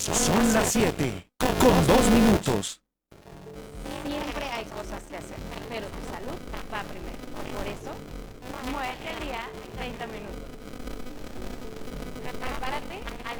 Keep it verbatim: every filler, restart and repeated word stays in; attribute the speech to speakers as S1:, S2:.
S1: Son las siete con dos minutos.
S2: Siempre hay cosas que hacer, pero tu salud va primero. Por eso, muévete el día treinta minutos. Prepárate al